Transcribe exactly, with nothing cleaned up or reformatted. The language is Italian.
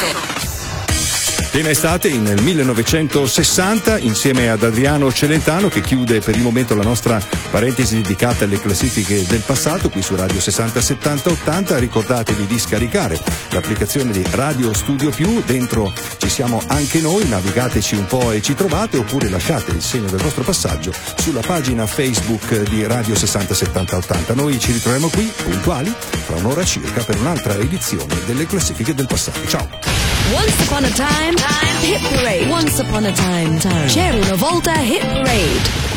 Piena estate nel millenovecentosessanta insieme ad Adriano Celentano, che chiude per il momento la nostra parentesi dedicata alle classifiche del passato qui su Radio sessanta settanta ottanta. Ricordatevi di scaricare l'applicazione di Radio Studio Più, dentro ci siamo anche noi, navigateci un po' e ci trovate, oppure lasciate il segno del vostro passaggio sulla pagina Facebook di Radio sessanta settanta ottanta. Noi ci ritroviamo qui puntuali fra un'ora circa per un'altra edizione delle classifiche del passato. Ciao! Once upon a time, time, hit parade. Once upon a time, time. C'era una volta hit parade.